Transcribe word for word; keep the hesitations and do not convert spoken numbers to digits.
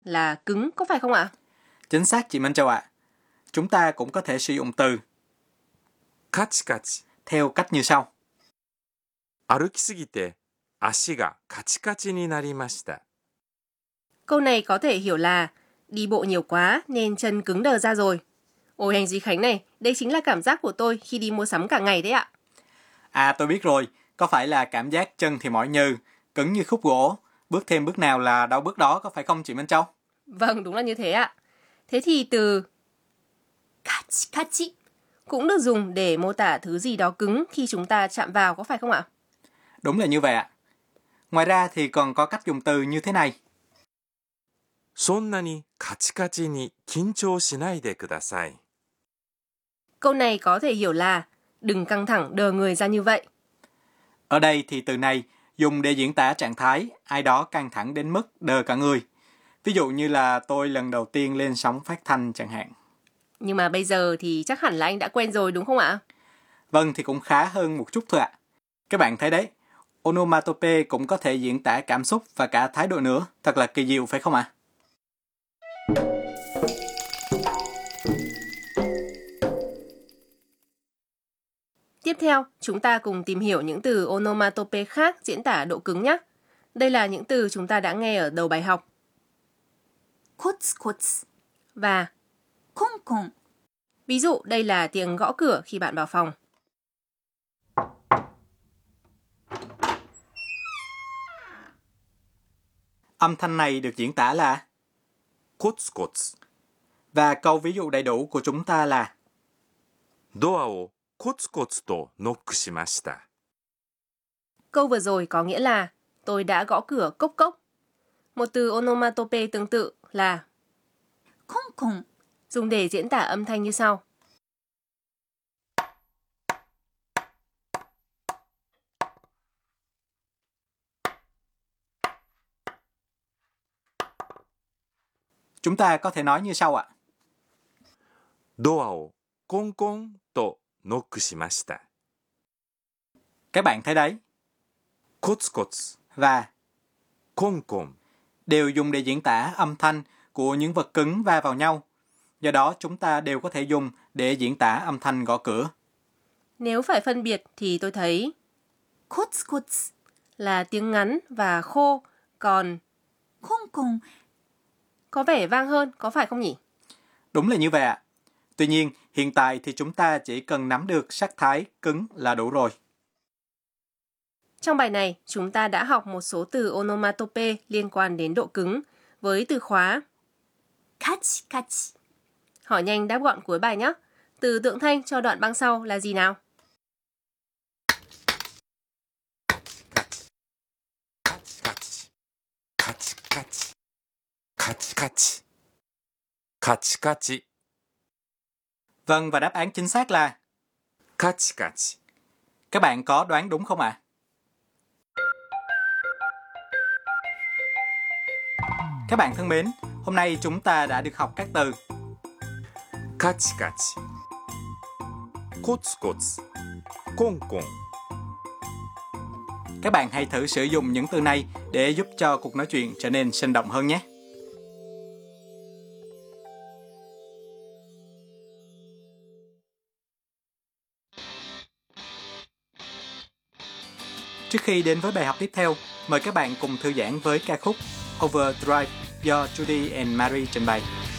là cứng, có phải không ạ? Chính xác chị Minh Châu ạ. Chúng ta cũng có thể sử dụng từ カチカチ theo cách như sau. 歩きすぎて足がカチカチになりました。 Câu này có thể hiểu là đi bộ nhiều quá nên chân cứng đờ ra rồi. Ôi anh Duy Khánh này, đây chính là cảm giác của tôi khi đi mua sắm cả ngày đấy ạ. À tôi biết rồi, có phải là cảm giác chân thì mỏi nhừ, cứng như khúc gỗ, bước thêm bước nào là đau bước đó, có phải không chị Minh Châu? Vâng, đúng là như thế ạ. Thế thì từ kachi cũng được dùng để mô tả thứ gì đó cứng khi chúng ta chạm vào, có phải không ạ? Đúng là như vậy ạ. Ngoài ra thì còn có cách dùng từ như thế này. そんなにカチカチに緊張しないでください。 Câu này có thể hiểu là đừng căng thẳng đờ người ra như vậy. Ở đây thì từ này dùng để diễn tả trạng thái ai đó căng thẳng đến mức đờ cả người. Ví dụ như là tôi lần đầu tiên lên sóng phát thanh chẳng hạn. Nhưng mà bây giờ thì chắc hẳn là anh đã quen rồi đúng không ạ? Vâng thì cũng khá hơn một chút thôi ạ. Các bạn thấy đấy, onomatope cũng có thể diễn tả cảm xúc và cả thái độ nữa. Thật là kỳ diệu phải không ạ? Tiếp theo, chúng ta cùng tìm hiểu những từ onomatope khác diễn tả độ cứng nhé. Đây là những từ chúng ta đã nghe ở đầu bài học. Kotsu Và konkon. Ví dụ đây là tiếng gõ cửa khi bạn vào phòng. Âm thanh này được diễn tả là コツコツ và câu ví dụ đầy đủ của chúng ta là ドアをコツコツとノックしました。 Câu vừa rồi có nghĩa là tôi đã gõ cửa cốc cốc. Một từ onomatope tương tự là konkon, dùng để diễn tả âm thanh như sau. chúng ta có thể nói như sau ạ. ドアをコンコンとノックしました。 Các bạn thấy đấy, コツコツ và コンコン đều dùng để diễn tả âm thanh của những vật cứng va vào nhau. Do đó chúng ta đều có thể dùng để diễn tả âm thanh gõ cửa. Nếu phải phân biệt thì tôi thấy kotsu kotsu, là tiếng ngắn và khô, còn konkon có vẻ vang hơn, có phải không nhỉ? Đúng là như vậy ạ. Tuy nhiên, hiện tại thì chúng ta chỉ cần nắm được sắc thái cứng là đủ rồi. Trong bài này, chúng ta đã học một số từ onomatope liên quan đến độ cứng với từ khóa. kachi kachi. Hỏi nhanh đáp gọn cuối bài nhé. Từ tượng thanh cho đoạn băng sau là gì nào? カチカチカチカチカチカチ Vâng, và đáp án chính xác là カチカチ。 các bạn có đoán đúng không ạ? Các bạn thân mến, hôm nay chúng ta đã được học các từ カチカチコツコツコンコン。 Các bạn hãy thử sử dụng những từ này để giúp cho cuộc nói chuyện trở nên sinh động hơn nhé. Trước khi đến với bài học tiếp theo, mời các bạn cùng thư giãn với ca khúc Overdrive do Judy and Mary trình bày.